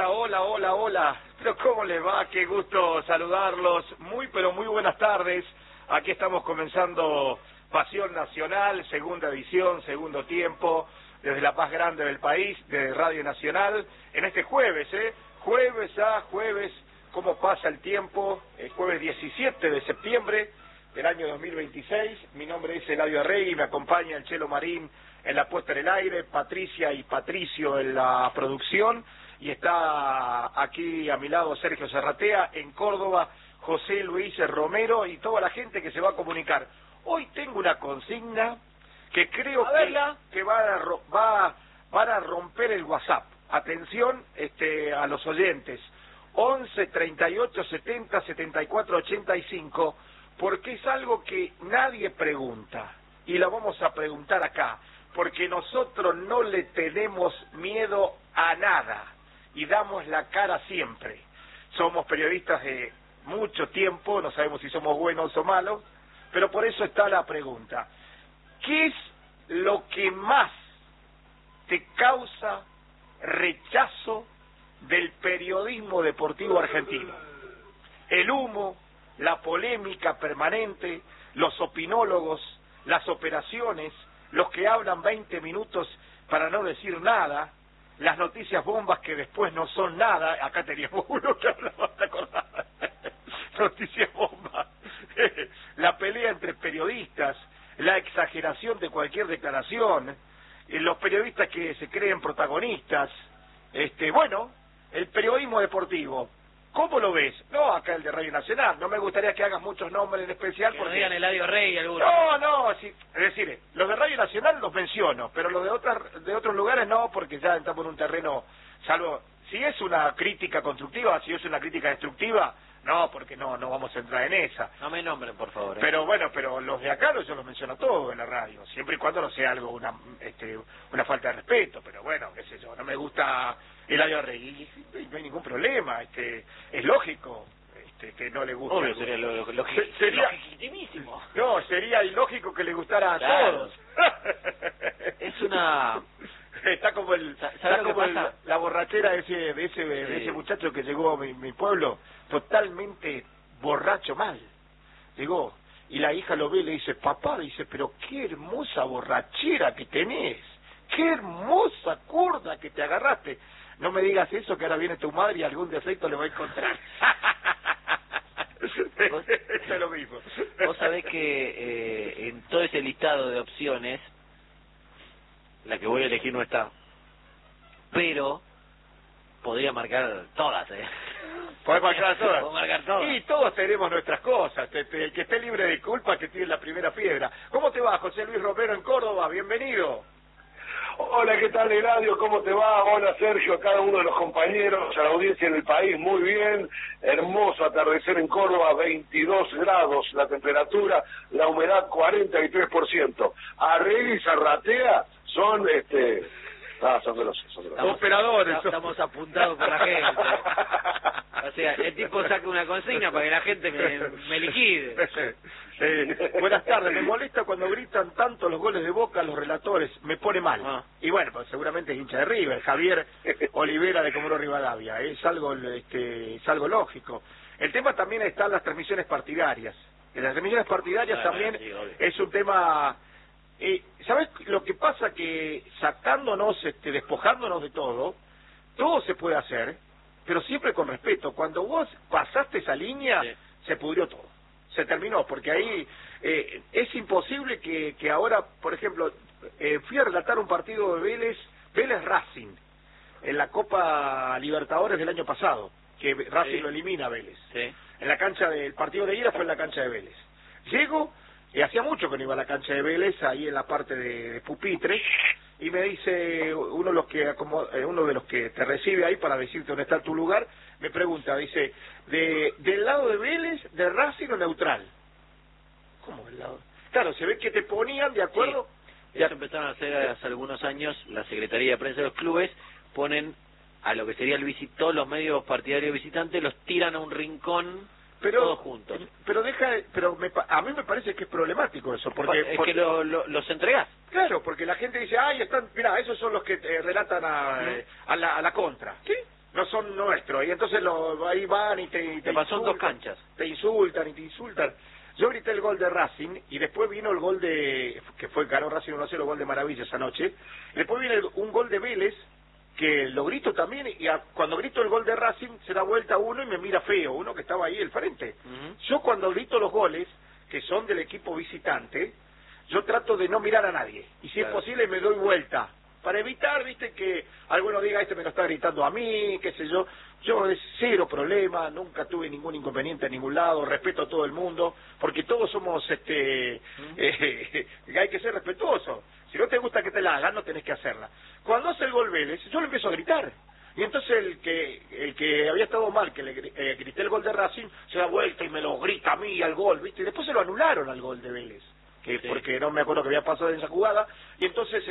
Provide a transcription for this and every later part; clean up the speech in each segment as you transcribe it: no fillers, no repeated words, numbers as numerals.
Hola. Pero ¿cómo les va? Qué gusto saludarlos. Pero muy buenas tardes. Aquí estamos comenzando Pasión Nacional, segunda edición, segundo tiempo, desde la más grande del país, de Radio Nacional, en este jueves, jueves, cómo pasa el tiempo, el jueves 17 de septiembre del año 2026. Mi nombre es Eladio Arregui, me acompaña el Chelo Marín en la puesta en el aire, Patricia y Patricio en la producción, y está aquí a mi lado Sergio Serratea, en Córdoba José Luis Romero y toda la gente que se va a comunicar. Hoy tengo una consigna que creo que van a romper el WhatsApp. Atención a los oyentes, 11 38 70 74 85, porque es algo que nadie pregunta y lo vamos a preguntar acá, porque nosotros no le tenemos miedo a nada y damos la cara siempre. Somos periodistas de mucho tiempo, no sabemos si somos buenos o malos, pero por eso está la pregunta: ¿qué es lo que más te causa rechazo del periodismo deportivo argentino? El humo, la polémica permanente, los opinólogos, las operaciones, los que hablan 20 minutos para no decir nada, las noticias bombas que después no son nada. Acá teníamos uno que hablaba, ¿te acordás? Noticias bombas. La pelea entre periodistas, la exageración de cualquier declaración, los periodistas que se creen protagonistas, el periodismo deportivo. ¿Cómo lo ves? No, acá el de Radio Nacional. No me gustaría que hagas muchos nombres en especial. Porque no digan Eladio Rey algunos. No, sí, es decir, los de Radio Nacional los menciono, pero los de otros lugares no, porque ya estamos en un terreno, salvo si es una crítica constructiva, si es una crítica destructiva, no, porque no vamos a entrar en esa. No me nombren, por favor. Pero bueno, los de acá yo los menciono todos en la radio, siempre y cuando no sea algo, una falta de respeto, pero bueno, qué sé yo, no me gusta Eladio Rey, no hay ningún problema, es lógico que no le guste. Obvio, sería legitimísimo. No, sería ilógico que le gustara a todos. Es una... Está como la borrachera de ese muchacho que llegó a mi pueblo, totalmente borracho mal. Llegó, y la hija lo ve y le dice: papá, dice, pero qué hermosa borrachera que tenés, qué hermosa curda que te agarraste. No me digas eso, que ahora viene tu madre y algún defecto le va a encontrar. Eso es lo mismo. Vos sabés que en todo ese listado de opciones, la que voy a elegir no está, pero podría marcar todas. ¿Podés marcar todas? Puedo marcar todas. Y todos tenemos nuestras cosas. El que esté libre de culpa, que tire la primera piedra. ¿Cómo te va, José Luis Romero en Córdoba? Bienvenido. Hola, ¿qué tal, Eladio? ¿Cómo te va? Hola, Sergio, a cada uno de los compañeros, a la audiencia en el país, muy bien. Hermoso atardecer en Córdoba, 22 grados la temperatura, la humedad 43%. Arregui y Serratea son, son grosos. Operadores. Estamos apuntados por la gente. O sea, el tipo saca una consigna para que la gente me liquide. Buenas tardes, me molesta cuando gritan tanto los goles de Boca los relatores, me pone mal. Y bueno, pues seguramente es hincha de River, Javier Olivera de Comodoro Rivadavia, es algo lógico. El tema también está en las transmisiones partidarias. En las transmisiones partidarias también es un tema. ¿Sabes lo que pasa? Que sacándonos, despojándonos de todo se puede hacer, pero siempre con respeto. Cuando vos pasaste esa línea, se pudrió todo. Se terminó, porque ahí es imposible que ahora, por ejemplo, fui a relatar un partido de Vélez Racing, en la Copa Libertadores del año pasado, que Racing lo elimina a Vélez. En la cancha del partido de ida fue en la cancha de Vélez. Llego, y hacía mucho que no iba a la cancha de Vélez, ahí en la parte de pupitre, y me dice uno de los que te recibe ahí para decirte dónde está tu lugar, me pregunta, dice, ¿del lado de Vélez, de Racing o neutral? ¿Cómo del lado? Claro, se ve que te ponían de acuerdo. Sí. Eso empezaron a hacer hace algunos años, la Secretaría de Prensa de los clubes ponen a lo que sería todos los medios partidarios visitantes, los tiran a un rincón todos juntos. A mí me parece que es problemático eso, porque que los entregás. Claro, porque la gente dice, ay, están, mira, esos son los que relatan a la contra. ¿Sí? no son nuestros, y entonces ahí van y te pasó en dos insultan, canchas. te insultan y te insultan. Yo grité el gol de Racing y después vino el gol que ganó Racing 1-0, el gol de Maravilla esa noche. Después viene un gol de Vélez, que lo grito también, y cuando grito el gol de Racing se da vuelta uno y me mira feo, uno que estaba ahí al frente. Yo cuando grito los goles, que son del equipo visitante, yo trato de no mirar a nadie, y si es posible me doy vuelta, para evitar, viste, que alguno diga, este me lo está gritando a mí, qué sé yo. Yo es cero problema, nunca tuve ningún inconveniente en ningún lado, respeto a todo el mundo, porque todos somos, hay que ser respetuosos. Si no te gusta que te la hagan, no tenés que hacerla. Cuando hace el gol Vélez, yo le empiezo a gritar. Y entonces el que había estado mal, que le grité el gol de Racing, se da vuelta y me lo grita a mí al gol, ¿viste? Y después se lo anularon al gol de Vélez, porque no me acuerdo que había pasado en esa jugada, y entonces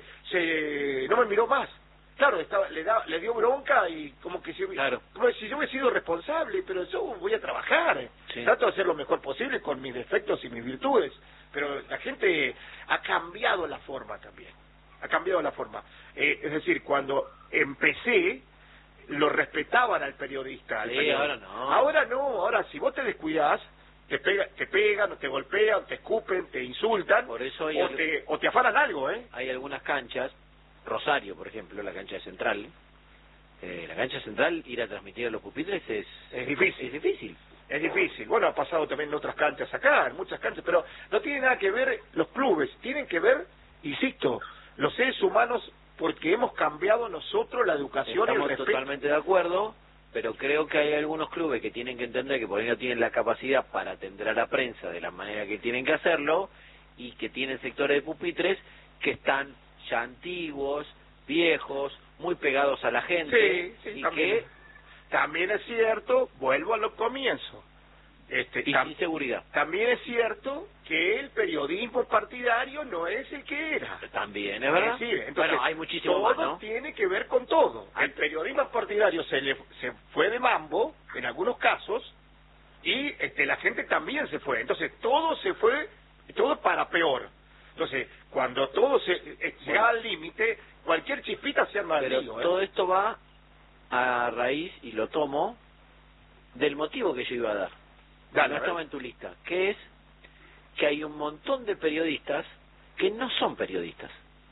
no me miró más. Claro, le dio bronca y como que si yo hubiera sido responsable, pero yo voy a trabajar. Trato de hacer lo mejor posible con mis defectos y mis virtudes, pero la gente ha cambiado la forma también. Ha cambiado la forma. Es decir, cuando empecé, lo respetaban al periodista. Ahora no. Ahora no, ahora si vos te descuidás, te pegan, te golpean, te escupen, te insultan, por eso o te afanan algo, Hay algunas canchas, Rosario, por ejemplo, la cancha de Central. La cancha central, ir a transmitir a los pupitres es difícil. Es difícil. Es difícil. Bueno, ha pasado también en otras canchas acá, en muchas canchas, pero no tiene nada que ver los clubes, tienen que ver, insisto, los seres humanos, porque hemos cambiado nosotros la educación. Estamos y el respeto. Totalmente de acuerdo, pero creo que hay algunos clubes que tienen que entender que por ahí no tienen la capacidad para atender a la prensa de la manera que tienen que hacerlo, y que tienen sectores de pupitres que están ya antiguos, viejos, muy pegados a la gente, sí, y también. También es cierto, vuelvo a los comienzos, y sin seguridad. También es cierto que el periodismo partidario no es el que era. También, ¿es verdad? Sí, entonces, bueno, hay muchísimo todo más, ¿no? tiene que ver con todo. El periodismo partidario se fue de mambo, en algunos casos, y la gente también se fue. Entonces, todo se fue, todo para peor. Entonces, cuando todo llega al límite, cualquier chispita se arma pero lío, todo esto va a raíz, y lo tomo, del motivo que yo iba a dar. No estaba en tu lista, que es que hay un montón de periodistas que no son periodistas.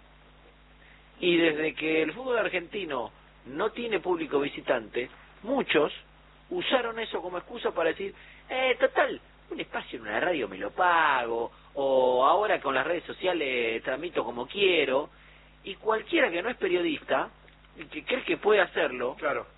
Y desde que el fútbol argentino no tiene público visitante, muchos usaron eso como excusa para decir, total, un espacio en una radio me lo pago, o ahora con las redes sociales transmito como quiero, y cualquiera que no es periodista, y que cree que puede hacerlo,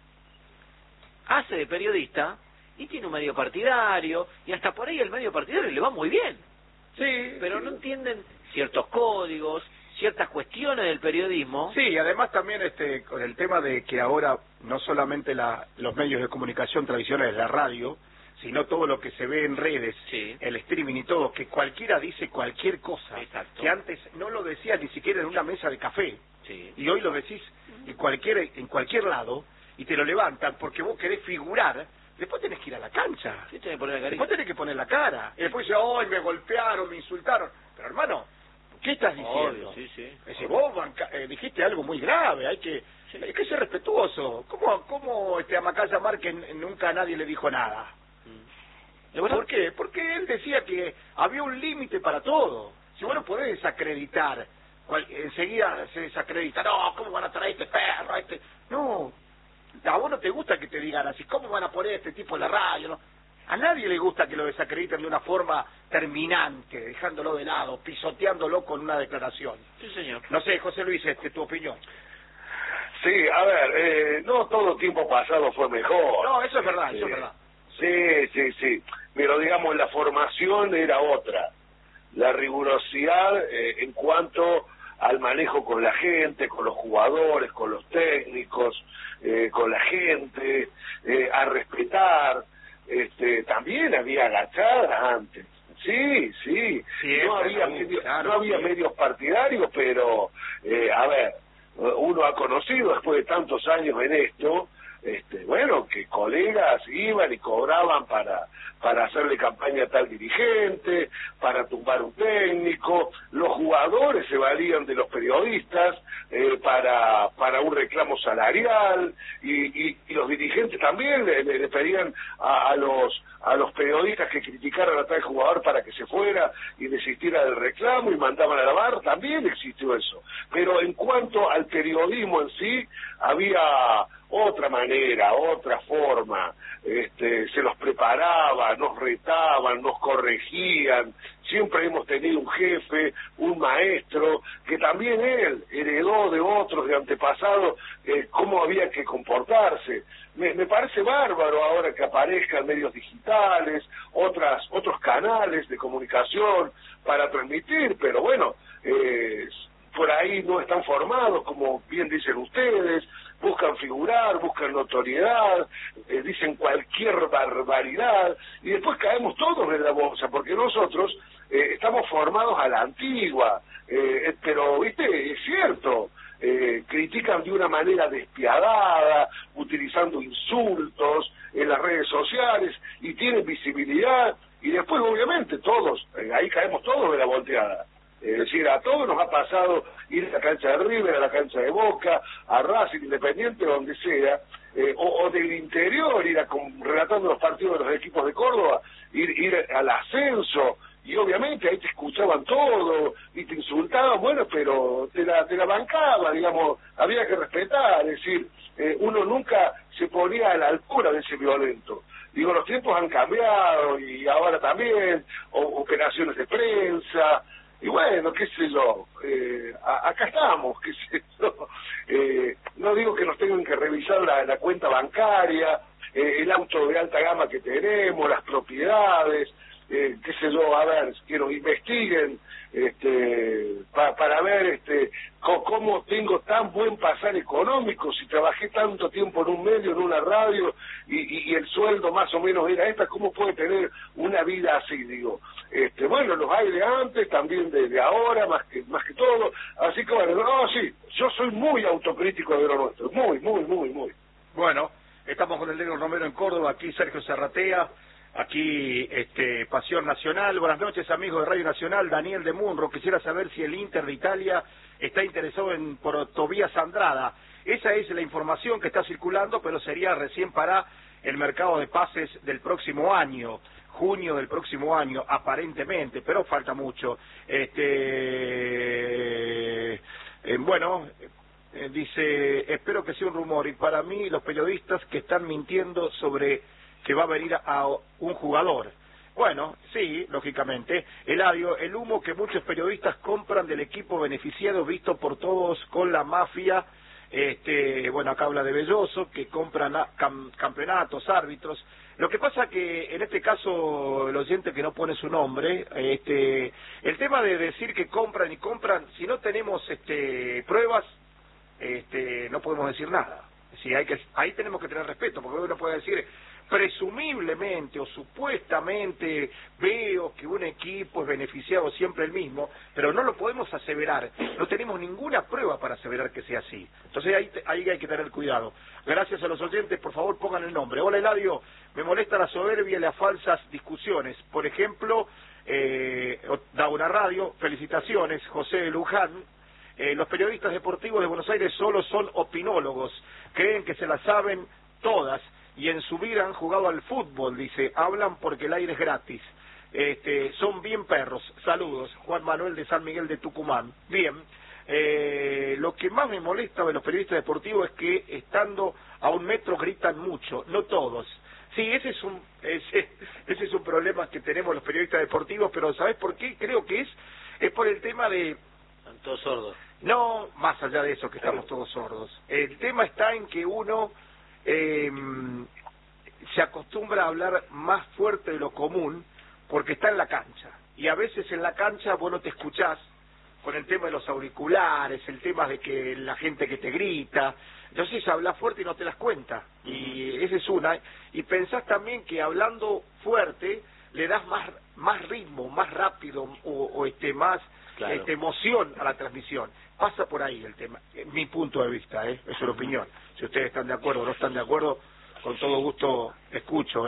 hace de periodista y tiene un medio partidario, y hasta por ahí el medio partidario le va muy bien. Sí, pero no entienden ciertos códigos, ciertas cuestiones del periodismo. Sí, además también con el tema de que ahora no solamente los medios de comunicación tradicionales, la radio, sino todo lo que se ve en redes, el streaming y todo, que cualquiera dice cualquier cosa. Exacto. Que antes no lo decía ni siquiera en una mesa de café, y hoy lo decís en cualquier lado, y te lo levantan porque vos querés figurar. Después tenés que ir a la cancha. Después tenés que poner la cara. Y después dice, ¡ay, me golpearon, me insultaron! Pero hermano, ¿qué estás diciendo? Obvio, Si vos dijiste algo muy grave, hay que ser respetuoso. ¿Cómo a Macaya Márquez nunca a nadie le dijo nada? ¿Por qué? Porque él decía que había un límite para todo. Si vos no podés desacreditar, enseguida se desacredita. No, ¿cómo van a traer este perro? No. A vos no te gusta que te digan así, ¿cómo van a poner este tipo en la radio? ¿No? A nadie le gusta que lo desacrediten de una forma terminante, dejándolo de lado, pisoteándolo con una declaración. Sí, señor. No sé, José Luis, tu opinión. Sí, a ver, no todo tiempo pasado fue mejor. No, eso es verdad, eso es verdad. Sí. Pero digamos, la formación era otra. La rigurosidad en cuanto al manejo con la gente, con los jugadores, con los técnicos, con la gente, a respetar. También había agachadas antes. Sí. No había medios partidarios, pero, a ver, uno ha conocido después de tantos años en esto, bueno, que colegas iban y cobraban para hacerle campaña a tal dirigente, para tumbar un técnico, los jugadores se valían de los periodistas para un reclamo salarial, y los dirigentes también le pedían a los periodistas que criticaran a tal jugador para que se fuera y desistiera del reclamo y mandaban a la barra. También existió eso, pero en cuanto al periodismo en sí, había otra manera, otra forma, se los preparaba, nos retaban, nos corregían. Siempre hemos tenido un jefe, un maestro, que también él heredó de otros, de antepasados, cómo había que comportarse. Me parece bárbaro ahora que aparezcan medios digitales, otros canales de comunicación para transmitir, pero bueno, por ahí no están formados, como bien dicen ustedes, buscan figurar, buscan notoriedad, dicen cualquier barbaridad, y después caemos todos en la bolsa, porque nosotros estamos formados a la antigua, pero, viste, es cierto, critican de una manera despiadada, utilizando insultos en las redes sociales, y tienen visibilidad, y después, obviamente, todos, ahí caemos todos de la volteada. Es decir, a todos nos ha pasado ir a la cancha de River, a la cancha de Boca, a Racing, Independiente, donde sea, o del interior, relatando los partidos de los equipos de Córdoba, ir al ascenso, y obviamente ahí te escuchaban todo, y te insultaban, bueno, pero te la bancaba, digamos, había que respetar, es decir, uno nunca se ponía a la altura de ese violento. Digo, los tiempos han cambiado, y ahora también, operaciones de prensa, y bueno, qué sé yo, acá estamos, qué sé yo, no digo que nos tengan que revisar la cuenta bancaria, el auto de alta gama que tenemos, las propiedades, qué sé yo, a ver, que nos investiguen, para ver cómo tengo tan buen pasar económico, si trabajé tanto tiempo en un medio, en una radio, y el sueldo más o menos era ¿cómo puede tener una vida así? Digo, bueno, los hay de antes, también de ahora, más que todo, así que bueno, no, sí, yo soy muy autocrítico de lo nuestro, muy. Bueno, estamos con el Negro Romero en Córdoba, aquí Sergio Serratea, aquí Pasión Nacional. Buenas noches, amigos de Radio Nacional. Daniel de Munro, quisiera saber si el Inter de Italia está interesado por Tobías Andrada. Esa es la información que está circulando, pero sería recién para el mercado de pases del próximo año, junio del próximo año, aparentemente, pero falta mucho. Bueno, dice, espero que sea un rumor, y para mí los periodistas que están mintiendo sobre que va a venir a un jugador. Bueno, sí, lógicamente. Eladio, el humo que muchos periodistas compran del equipo beneficiado, visto por todos con la mafia. Bueno, acá habla de Belloso, que compran campeonatos, árbitros. Lo que pasa que, en este caso, el oyente que no pone su nombre, el tema de decir que compran y compran, si no tenemos pruebas, no podemos decir nada. Sí, ahí tenemos que tener respeto, porque uno puede decir, presumiblemente o supuestamente veo que un equipo es beneficiado siempre el mismo, pero no lo podemos aseverar, no tenemos ninguna prueba para aseverar que sea así. Entonces ahí hay que tener cuidado. Gracias a los oyentes, por favor pongan el nombre. Hola Eladio, me molesta la soberbia y las falsas discusiones. Por ejemplo, da una radio, felicitaciones, José de Luján. Los periodistas deportivos de Buenos Aires solo son opinólogos, creen que se las saben todas, y en su vida han jugado al fútbol, dice, hablan porque el aire es gratis, son bien perros. Saludos, Juan Manuel de San Miguel de Tucumán. Bien, lo que más me molesta de los periodistas deportivos es que estando a 1 metro gritan mucho, no todos. Sí, ese es un problema que tenemos los periodistas deportivos, pero ¿sabés por qué? Creo que es por el tema de... Están todos sordos. No, más allá de eso, que estamos todos sordos. El tema está en que uno se acostumbra a hablar más fuerte de lo común porque está en la cancha, y a veces en la cancha vos no te escuchás con el tema de los auriculares, el tema de que la gente que te grita, entonces hablas fuerte y no te das cuenta, y esa es una, y pensás también que hablando fuerte le das más ritmo, más rápido o más claro. Emoción a la transmisión. Pasa por ahí el tema, mi punto de vista, es una opinión. Si ustedes están de acuerdo o no están de acuerdo, con todo gusto escucho.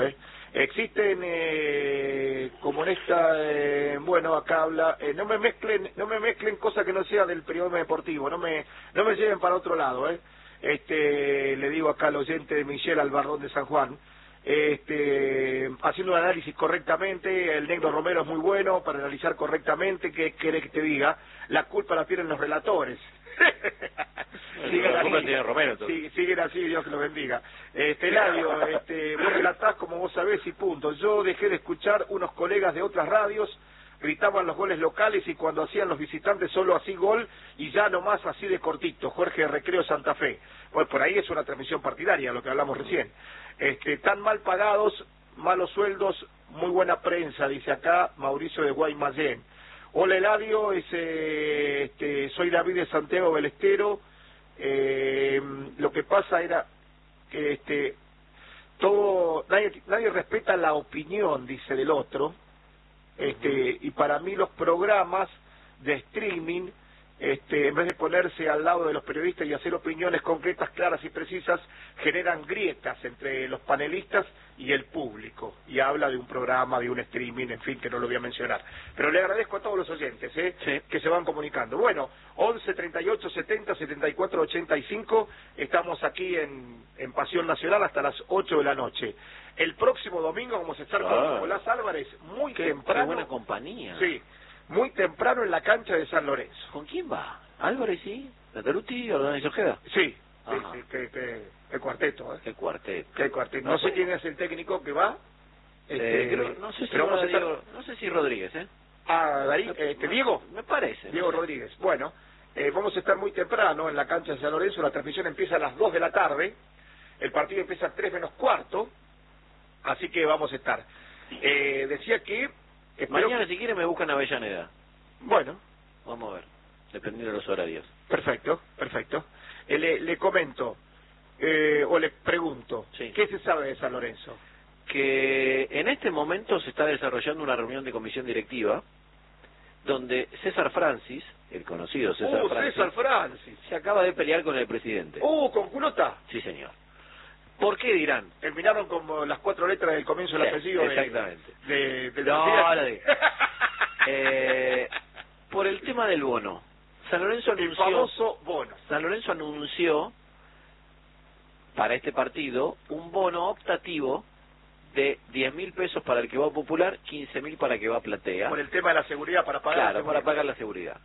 Existen, como en esta, bueno, acá habla, no me mezclen cosas que no sea del periodismo deportivo, no me lleven para otro lado. Le digo acá al oyente de Michelle Albarrón de San Juan, haciendo un análisis correctamente. El Negro Romero es muy bueno para analizar correctamente. ¿Qué querés que te diga? La culpa la tienen los relatores. Siguen así, Dios que los bendiga. Eladio, vos relatás como vos sabés y punto. Yo dejé de escuchar unos colegas de otras radios, gritaban los goles locales y cuando hacían los visitantes solo así gol y ya nomás así de cortito. Jorge Recreo Santa Fe. Bueno, por ahí es una transmisión partidaria, lo que hablamos recién. Tan mal pagados, malos sueldos, muy buena prensa, dice acá Mauricio de Guaymallén. Hola Eladio, soy David de Santiago del Estero. Lo que pasa era que nadie respeta la opinión, dice, del otro. Y para mí los programas de streaming, en vez de ponerse al lado de los periodistas y hacer opiniones concretas, claras y precisas, generan grietas entre los panelistas y el público. Y habla de un programa, de un streaming, en fin, que no lo voy a mencionar. Pero le agradezco a todos los oyentes sí, que se van comunicando. Bueno, 11 38 70 74 85, estamos aquí en Pasión Nacional hasta las 8 de la noche. El próximo domingo vamos a estar con Nicolás Álvarez muy temprano. Qué buena compañía. Sí, muy temprano en la cancha de San Lorenzo. ¿Con quién va? ¿Álvarez sí? ¿Lataruti o Ordóñez Ojeda? Sí, el cuarteto. El cuarteto. El cuarteto. No sé quién es el técnico que va. No sé si Rodríguez, Darío, Diego. Me parece. Diego Rodríguez. Bueno, vamos a estar muy temprano en la cancha de San Lorenzo. La transmisión empieza a las 2 de la tarde. El partido empieza a 3 menos cuarto. Así que vamos a estar. Decía que... Mañana, si quiere, me buscan a Avellaneda. Bueno. Vamos a ver, dependiendo de los horarios. Perfecto. Le comento, o le pregunto, sí. ¿Qué se sabe de San Lorenzo? Que en este momento se está desarrollando una reunión de comisión directiva, donde César Francis, el conocido César Francis, se acaba de pelear con el presidente. ¿Con culota? Sí, señor. ¿Por qué dirán? Terminaron como las 4 letras del comienzo del apellido. Exactamente. Por el tema del bono. San Lorenzo anunció, el famoso bono. San Lorenzo anunció para este partido un bono optativo de 10.000 pesos para el que va popular, 15.000 para el que va platea. Por el tema de la seguridad, para pagar. Claro, para pagar la seguridad.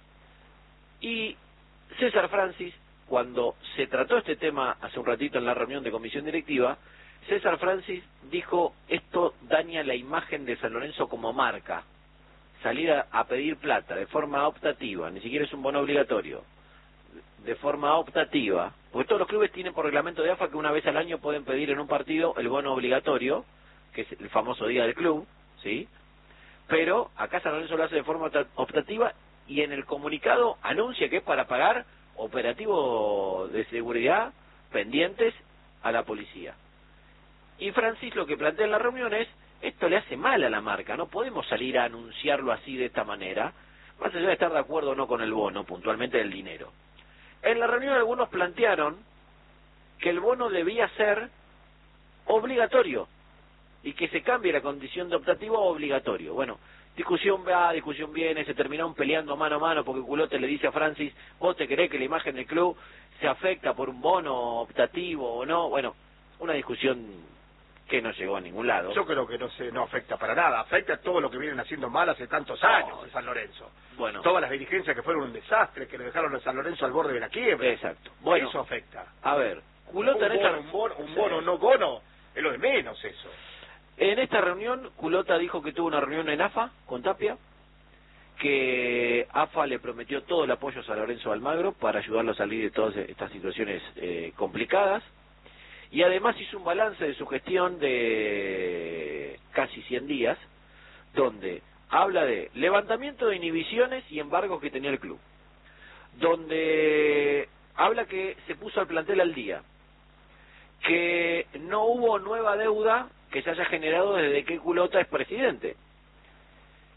Y César Francis, cuando se trató este tema hace un ratito en la reunión de comisión directiva, César Francis dijo: esto daña la imagen de San Lorenzo como marca. Salir a pedir plata de forma optativa, ni siquiera es un bono obligatorio, de forma optativa, porque todos los clubes tienen por reglamento de AFA que una vez al año pueden pedir en un partido el bono obligatorio, que es el famoso día del club, ¿sí? Pero acá San Lorenzo lo hace de forma optativa y en el comunicado anuncia que es para pagar operativo de seguridad pendientes a la policía. Y Francis lo que plantea en la reunión es: esto le hace mal a la marca, no podemos salir a anunciarlo así de esta manera, más allá de estar de acuerdo o no con el bono, puntualmente del dinero. En la reunión algunos plantearon que el bono debía ser obligatorio y que se cambie la condición de optativo a obligatorio. Bueno, discusión va, discusión viene, se terminaron peleando mano a mano porque Culote le dice a Francis: ¿vos te creés que la imagen del club se afecta por un bono optativo o no? Bueno, una discusión que no llegó a ningún lado. Yo creo que no afecta para nada, afecta a todo lo que vienen haciendo mal hace tantos años en San Lorenzo. Bueno, todas las dirigencias que fueron un desastre, que le dejaron a San Lorenzo al borde de la quiebra. Exacto. Bueno, eso afecta. A ver, Culota un bono, no bono, es lo de menos eso. En esta reunión, Culota dijo que tuvo una reunión en AFA con Tapia, que AFA le prometió todo el apoyo a San Lorenzo Almagro para ayudarlo a salir de todas estas situaciones complicadas. Y además hizo un balance de su gestión de casi 100 días, donde habla de levantamiento de inhibiciones y embargos que tenía el club, donde habla que se puso al plantel al día, que no hubo nueva deuda que se haya generado desde que Culota es presidente,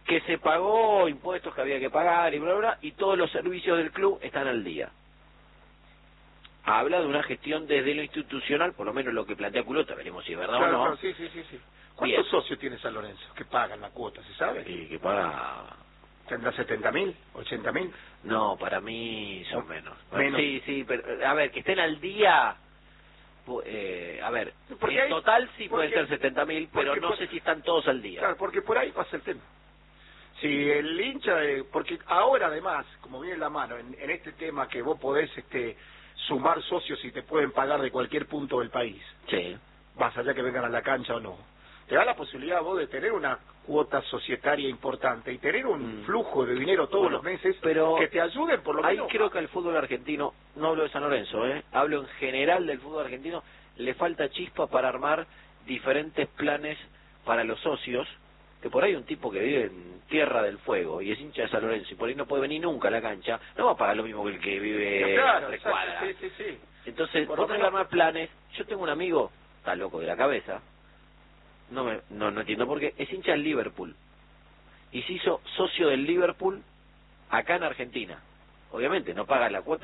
que se pagó impuestos que había que pagar y bla, bla, y todos los servicios del club están al día. Habla de una gestión desde lo institucional, por lo menos lo que plantea Culota, veremos si es verdad o no. Claro, sí. ¿Cuántos socios tiene San Lorenzo que pagan la cuota, se sabe? Y que paga... ¿Tendrá 70.000, 80.000? No, para mí son menos. Menos. Sí, pero a ver, que estén al día... a ver, porque en total sí pueden ser 70.000, pero no por, sé si están todos al día. Claro, porque por ahí pasa el tema. Si el hincha, porque ahora además, como viene la mano, en este tema que vos podés sumar socios y te pueden pagar de cualquier punto del país, sí, más allá que vengan a la cancha o no, te da la posibilidad vos de tener una cuota societaria importante y tener un flujo de dinero todos los meses, pero que te ayuden por lo menos. Ahí creo que al fútbol argentino, no hablo de San Lorenzo, hablo en general del fútbol argentino, le falta chispa para armar diferentes planes para los socios, que por ahí un tipo que vive en Tierra del Fuego y es hincha de San Lorenzo y por ahí no puede venir nunca a la cancha, no va a pagar lo mismo que el que vive claro, a 3 cuadras. Sí. Entonces, vos tenés que armar planes. Yo tengo un amigo, está loco de la cabeza, no entiendo por qué, es hincha del Liverpool y se hizo socio del Liverpool acá en Argentina. Obviamente no paga la cuota